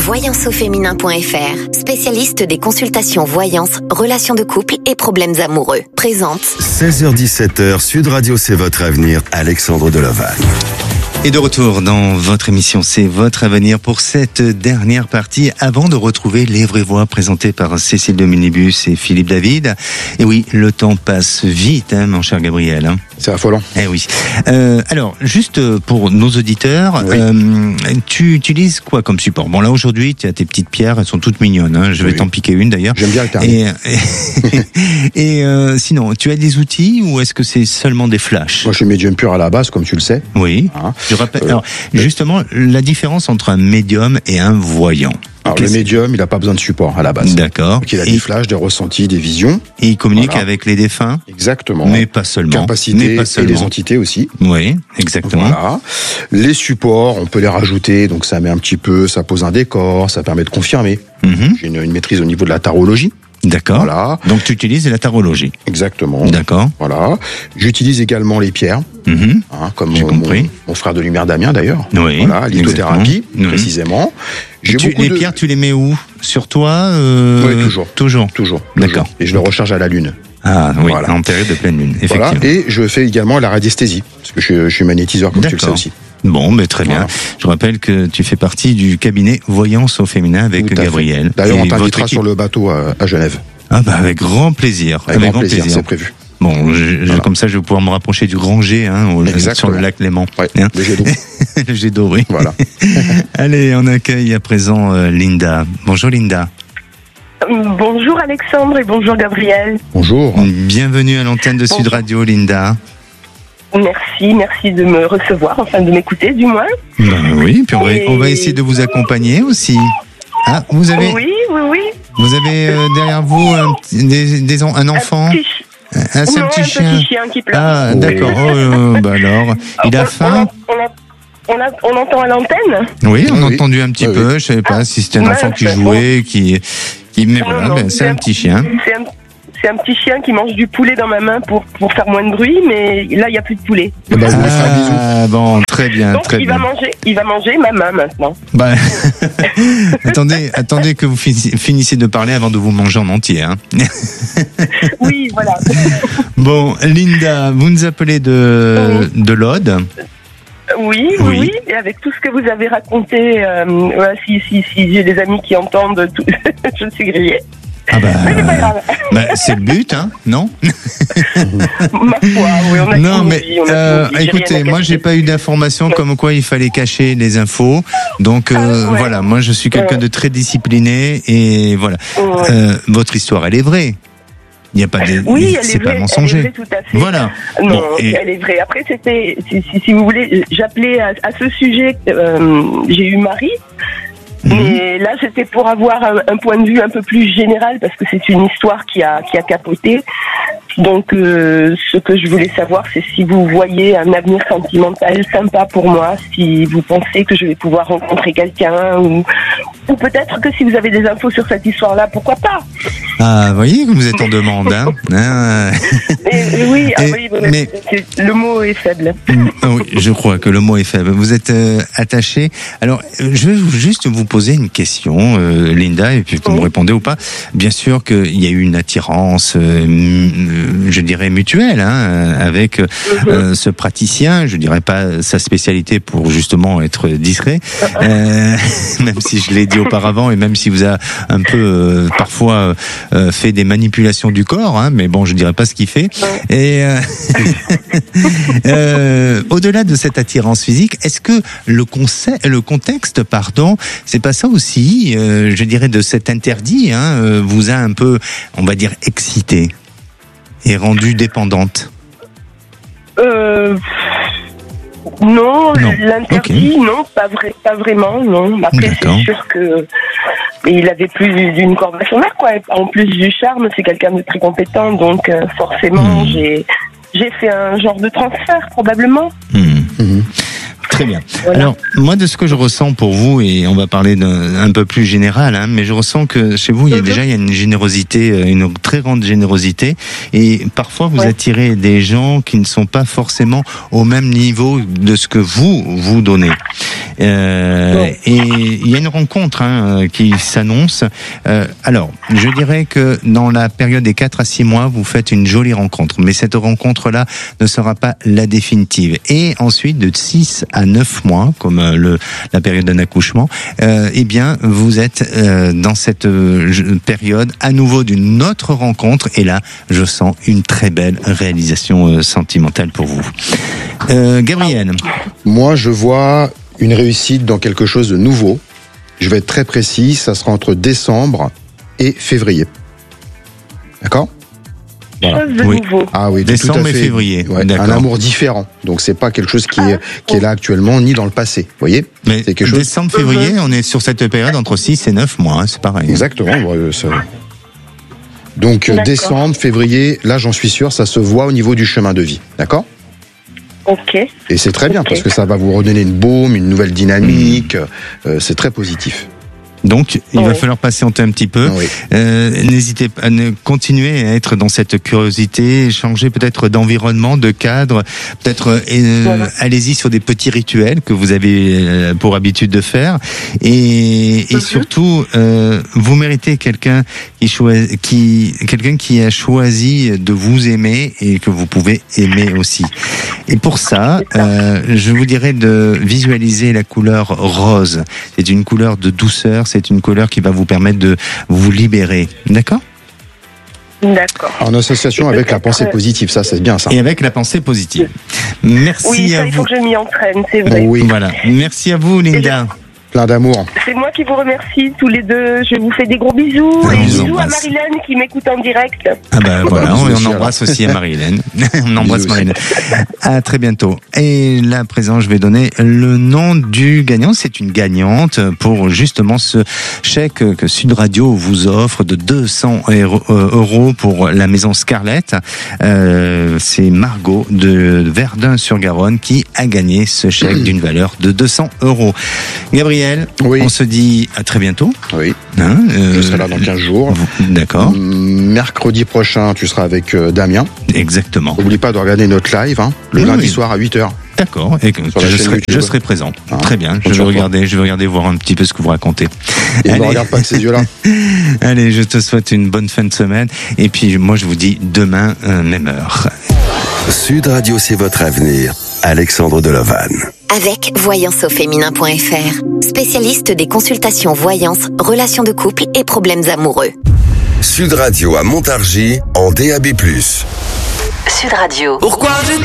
Voyanceauféminin.fr, spécialiste des consultations voyance, relations de couple et problèmes amoureux. Présente 16h-17h, Sud Radio, c'est votre avenir, Alexandre Deloval. Et de retour dans votre émission, c'est votre avenir pour cette dernière partie, avant de retrouver les vraies voix présentées par Cécile de Minibus et Philippe David. Et oui, le temps passe vite, hein, mon cher Gabriel. Hein. C'est affolant. Eh oui. Alors, juste pour nos auditeurs, oui. Tu utilises quoi comme support? Bon, là, aujourd'hui, tu as tes petites pierres, elles sont toutes mignonnes. Hein. Je vais t'en piquer une, d'ailleurs. J'aime bien le carnet. Et sinon, tu as des outils ou est-ce que c'est seulement des flashs? Moi, je suis médium pur à la base, comme tu le sais. Oui. Hein. Je rappelle. Alors, justement, la différence entre un médium et un voyant. Alors, le médium, il n'a pas besoin de support à la base. D'accord. Donc, il a des flashs, des ressentis, des visions. Et il communique avec les défunts. Exactement. Mais pas seulement. Capacité et les entités aussi. Oui, exactement. Voilà. Les supports, on peut les rajouter, donc ça met un petit peu, ça pose un décor, ça permet de confirmer. J'ai une maîtrise au niveau de la tarologie. D'accord. Voilà. Donc tu utilises la tarologie. Exactement. D'accord. Voilà. J'utilise également les pierres. Comme mon frère de lumière Damien d'ailleurs. Oui. Voilà, lithothérapie précisément. Les pierres, tu les mets où? Sur toi? Oui, toujours. D'accord. Et je le recharge à la lune. Ah oui, voilà. En période de pleine lune, effectivement. Voilà. Et je fais également la radiesthésie, parce que je suis magnétiseur, comme tu le sais aussi. Bon, mais très bien. Je rappelle que tu fais partie du cabinet Voyance au féminin avec Gabriel. D'ailleurs, on t'invitera sur le bateau à Genève. Ah bah avec grand plaisir. Avec grand plaisir, c'est prévu. Bon, comme ça, je vais pouvoir me rapprocher du Grand G, sur le lac Léman. Ouais, le jet d'eau. Le jet d'eau, oui. Voilà. Allez, on accueille à présent Linda. Bonjour Linda. Bonjour Alexandre et bonjour Gabriel. Bonjour. Bienvenue à l'antenne de Sud Radio, Linda. Merci de me recevoir, enfin de m'écouter du moins. Ben oui, puis on va essayer de vous accompagner aussi. Ah, vous avez. Oui. Vous avez derrière vous un enfant. Un petit chien qui pleure. Ah, d'accord. Bah alors, il a faim. On entend à l'antenne. Oui, on a entendu un petit peu. Je savais pas si c'était un enfant qui jouait, mais voilà, c'est un petit chien. C'est un petit chien qui mange du poulet dans ma main pour faire moins de bruit, mais là, il n'y a plus de poulet. Bon, très bien, donc, très bien. Il va manger ma main maintenant. Bah, attendez que vous finissiez de parler avant de vous manger en entier. Hein. Oui, voilà. Bon, Linda, vous nous appelez de l'Aude. Oui, et avec tout ce que vous avez raconté, si j'ai des amis qui entendent, tout, je suis grillée. Ah bah, mais c'est pas grave. C'est le but, hein, non? Ma foi, oui, on a non, mais écoutez, moi j'ai pas eu d'informations comme quoi il fallait cacher les infos, donc voilà, moi je suis quelqu'un de très discipliné et voilà. Votre histoire, elle est vraie. Il n'y a pas de, c'est pas mensonger. Elle est vraie, tout à fait. Voilà. Non, elle est vraie. Après, c'était, si vous voulez, j'appelais à ce sujet, j'ai eu Marie. Mais là, c'était pour avoir un point de vue un peu plus général, parce que c'est une histoire qui a capoté. Donc, ce que je voulais savoir, c'est si vous voyez un avenir sentimental sympa pour moi, si vous pensez que je vais pouvoir rencontrer quelqu'un, ou peut-être que si vous avez des infos sur cette histoire-là, pourquoi pas? Ah, vous voyez que vous êtes en demande, hein. Oui, mais le mot est faible. Oui, je crois que le mot est faible. Vous êtes attaché. Alors, je vais juste vous poser une question, Linda, et puis vous me répondez ou pas. Bien sûr qu'il y a eu une attirance, je dirais mutuelle, hein, avec ce praticien. Je dirais pas sa spécialité pour justement être discret, même si je l'ai dit auparavant et même si vous a un peu parfois fait des manipulations du corps, hein, mais bon, je dirais pas ce qu'il fait. Et au-delà de cette attirance physique, est-ce que le contexte, c'est pas ça aussi, je dirais, de cet interdit, hein, vous a un peu, on va dire, excité et rendue dépendante? Non, l'interdit, non, pas vraiment, non. Après, c'est sûr que il avait plus d'une corde à son arc, quoi. En plus du charme, c'est quelqu'un de très compétent, donc forcément, j'ai fait un genre de transfert, probablement. Très bien. Voilà. Alors, moi, de ce que je ressens pour vous, et on va parler d'un peu plus général, hein, mais je ressens que chez vous, il y a une générosité, une très grande générosité, et parfois vous attirez des gens qui ne sont pas forcément au même niveau de ce que vous donnez. Et il y a une rencontre qui s'annonce. Alors, je dirais que dans la période des 4 à 6 mois, vous faites une jolie rencontre, mais cette rencontre-là ne sera pas la définitive. Et ensuite, de 6 à 9 mois, comme la période d'un accouchement, eh bien, vous êtes dans cette période à nouveau d'une autre rencontre, et là, je sens une très belle réalisation sentimentale pour vous. Gabriel. Moi, je vois une réussite dans quelque chose de nouveau. Je vais être très précis, ça sera entre décembre et février. D'accord ? Voilà. Chose de nouveau. Ah oui, décembre tout à fait. et février. Ouais, un amour différent. Donc c'est pas quelque chose qui est là actuellement ni dans le passé. Vous voyez ? Mais c'est quelque chose. Décembre, février, on est sur cette période entre 6 et 9 mois, c'est pareil. Exactement. Donc décembre, février, là j'en suis sûr, ça se voit au niveau du chemin de vie. D'accord ? Ok. Et c'est très bien parce que ça va vous redonner une baume, une nouvelle dynamique. C'est très positif. Donc, il va falloir patienter un petit peu. Oui. N'hésitez pas à continuer à être dans cette curiosité, changer peut-être d'environnement, de cadre. Peut-être allez-y sur des petits rituels que vous avez pour habitude de faire. Et surtout, vous méritez quelqu'un qui a choisi de vous aimer et que vous pouvez aimer aussi. Et pour ça, je vous dirais de visualiser la couleur rose. C'est une couleur de douceur. C'est une couleur qui va vous permettre de vous libérer. D'accord ? D'accord. En association avec la pensée positive, ça c'est bien ça. Et avec la pensée positive. Merci oui, à il vous. faut que je m'y entraîne, c'est vrai. Oui. Voilà. Merci à vous, Linda. Plein d'amour. C'est moi qui vous remercie tous les deux. Je vous fais des gros bisous. Et bisous à Marilyn qui m'écoute en direct. Ah bah voilà, on embrasse aussi à Marie-Hélène. On embrasse Marie-Hélène. À très bientôt. Et là, à présent, je vais donner le nom du gagnant. C'est une gagnante pour justement ce chèque que Sud Radio vous offre de 200 € pour la maison Scarlett. C'est Margot de Verdun-sur-Garonne qui a gagné ce chèque d'une valeur de 200 €. Gabriel, on se dit à très bientôt. Oui. Je serai là dans 15 jours. D'accord. Mercredi prochain, tu seras avec Damien. Exactement. N'oublie pas de regarder notre live le lundi soir à 8h. D'accord. Et je serai présent. Très bien. Je vais regarder, voir un petit peu ce que vous racontez. Et ne regarde pas avec ces yeux-là. Allez, je te souhaite une bonne fin de semaine. Et puis, moi, je vous dis demain, même heure. Sud Radio, c'est votre avenir. Alexandre Delovan. Avec voyanceauféminin.fr, spécialiste des consultations voyance, relations de couple et problèmes amoureux. Sud Radio à Montargis en DAB+. Sud Radio. Pourquoi